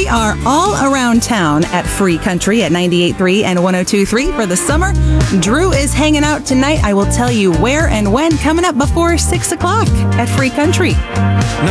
We are all around town at Free Country at 98.3 and 102.3 for the summer. Drew is hanging out tonight. I will tell you where and when coming up before 6 o'clock at Free Country.